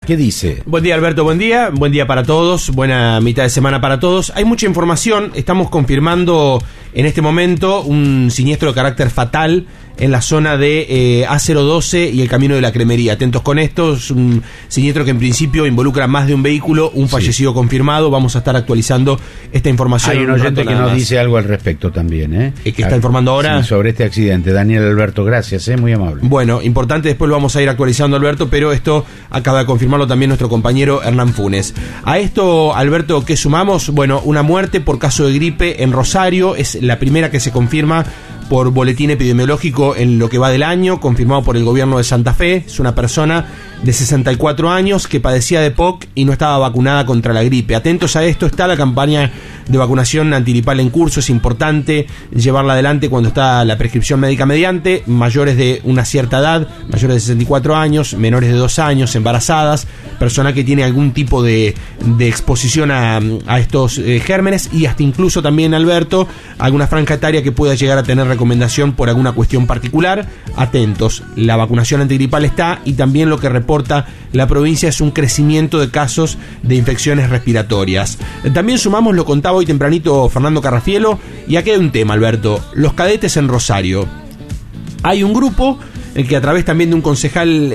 ¿Qué dice? Buen día, Alberto, buen día para todos, buena mitad de semana para todos. Hay mucha información, estamos confirmando en este momento un siniestro de carácter fatal en la zona de A012 y el Camino de la Cremería. Atentos con esto, es un siniestro que en principio involucra más de un vehículo, un fallecido confirmado. Vamos a estar actualizando esta información. Hay un oyente que nos dice algo al respecto también, ¿eh? ¿Que está informando ahora? Sí, sobre este accidente. Daniel Alberto, gracias, muy amable. Bueno, importante, después lo vamos a ir actualizando, Alberto, pero esto acaba de confirmarlo también nuestro compañero Hernán Funes. A esto, Alberto, ¿qué sumamos? Bueno, una muerte por caso de gripe en Rosario, es la primera que se confirma por boletín epidemiológico en lo que va del año, confirmado por el gobierno de Santa Fe. Es una persona de 64 años que padecía de POC y no estaba vacunada contra la gripe. Atentos a esto, está la campaña de vacunación antigripal en curso, es importante llevarla adelante cuando está la prescripción médica mediante, mayores de una cierta edad, mayores de 64 años, menores de 2 años, embarazadas, persona que tiene algún tipo de exposición a estos gérmenes y hasta incluso también, Alberto, alguna franja etaria que pueda llegar a tener recomendación por alguna cuestión particular. Atentos, la vacunación antigripal está y también lo que reporta la provincia es un crecimiento de casos de infecciones respiratorias. También sumamos, lo contaba hoy tempranito Fernando Carrafielo, y aquí hay un tema, Alberto, los cadetes en Rosario. Hay un grupo el que a través también de un concejal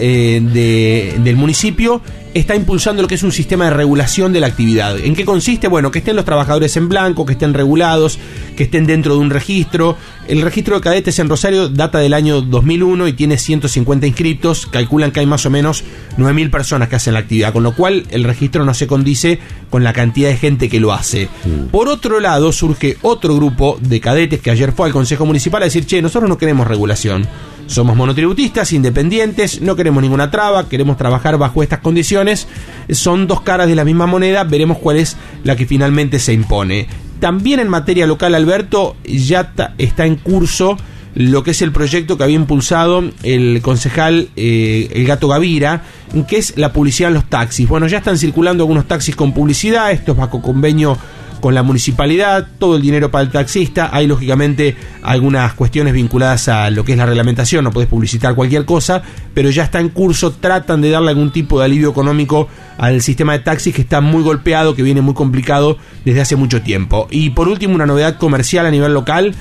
del municipio está impulsando lo que es un sistema de regulación de la actividad. ¿En qué consiste? Bueno, que estén los trabajadores en blanco, que estén regulados, que estén dentro de un registro. El registro de cadetes en Rosario data del año 2001 y tiene 150 inscriptos. Calculan que hay más o menos 9.000 personas que hacen la actividad, con lo cual el registro no se condice con la cantidad de gente que lo hace. Por otro lado, surge otro grupo de cadetes que ayer fue al Consejo Municipal a decir, che, nosotros no queremos regulación. Somos monotributistas, independientes, no queremos ninguna traba, queremos trabajar bajo estas condiciones. Son dos caras de la misma moneda, veremos cuál es la que finalmente se impone. También en materia local, Alberto, ya está en curso lo que es el proyecto que había impulsado el concejal el Gato Gavira, que es la publicidad en los taxis. Bueno, ya están circulando algunos taxis con publicidad, esto es bajo convenio con la municipalidad, todo el dinero para el taxista. Hay lógicamente algunas cuestiones vinculadas a lo que es la reglamentación, no podés publicitar cualquier cosa, pero ya está en curso, tratan de darle algún tipo de alivio económico al sistema de taxis que está muy golpeado, que viene muy complicado desde hace mucho tiempo. Y por último, una novedad comercial a nivel local,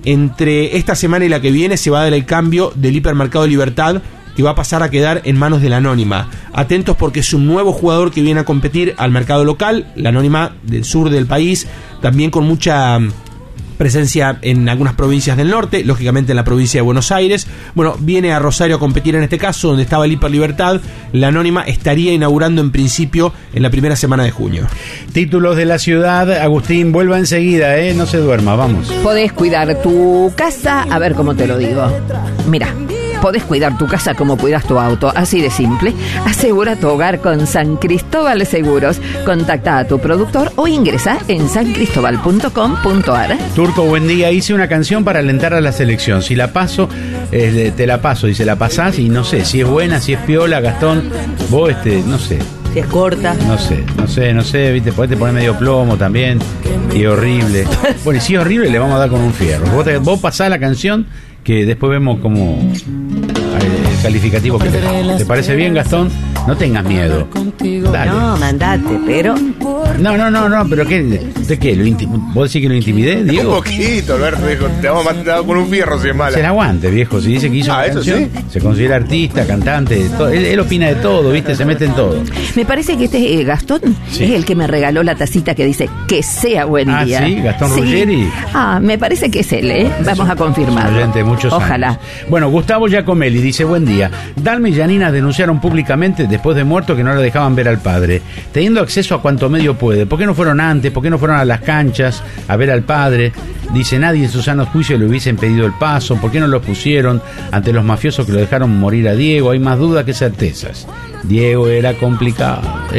entre esta semana y la que viene se va a dar el cambio del Hipermercado Libertad, que va a pasar a quedar en manos de la Anónima. Atentos porque es un nuevo jugador que viene a competir al mercado local, la Anónima del sur del país, también con mucha presencia en algunas provincias del norte, lógicamente en la provincia de Buenos Aires. Bueno, viene a Rosario a competir en este caso, donde estaba el Hiper Libertad. La Anónima estaría inaugurando en principio en la primera semana de junio. Títulos de la ciudad, Agustín, vuelva enseguida, no se duerma, vamos. Podés cuidar tu casa, a ver cómo te lo digo. Mira, podés cuidar tu casa como cuidas tu auto, así de simple. Asegura tu hogar con San Cristóbal Seguros. Contacta a tu productor o ingresa en sancristobal.com.ar. Turco, buen día. Hice una canción para alentar a la selección. Si la paso, te la paso. Y se la pasás y no sé si es buena, si es piola, Gastón. Vos, no sé. Si es corta. No sé, viste, podés te poner medio plomo también. Y horrible. Bueno, y si es horrible, le vamos a dar con un fierro. Vos pasás la canción, que después vemos como el calificativo que le da. ¿Te parece bien, Gastón? No tengas miedo. Dale. No, mandate, pero... No, pero ¿qué? ¿De qué? ¿Vos decís que lo intimidé, Diego? Un poquito, Alberto, dijo, te vamos a matar con un fierro si es mala. Se la aguante, viejo, si dice que hizo una canción, sí. Se considera artista, cantante, todo. Él opina de todo, ¿viste? Se mete en todo. Me parece que este Gastón es el que me regaló la tacita que dice que sea buen día. Ah, ¿sí? ¿Gastón Ruggeri? Me parece que es él, Vamos a confirmarlo. De muchos Ojalá. Años. Bueno, Gustavo Giacomelli dice, buen día. Dalma y Janina denunciaron públicamente después de muerto que no le dejaban ver al padre, teniendo acceso a cuanto medio puede. ¿Por qué no fueron antes? ¿Por qué no fueron a las canchas a ver al padre? Dice, nadie en su sano juicio le hubiesen pedido el paso. ¿Por qué no lo pusieron ante los mafiosos que lo dejaron morir a Diego? Hay más dudas que certezas. Diego era complicado.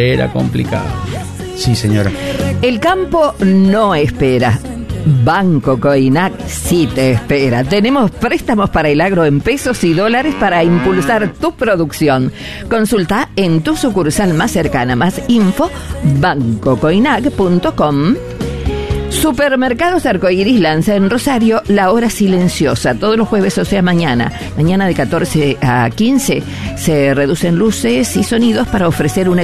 Sí, señora. El campo no espera. Banco Coinac sí te espera. Tenemos préstamos para el agro en pesos y dólares para impulsar tu producción. Consulta en tu sucursal más cercana. Más info, bancocoinac.com. Supermercados Arcoiris lanza en Rosario la hora silenciosa. Todos los jueves, o sea mañana de 14 a 15, se reducen luces y sonidos para ofrecer una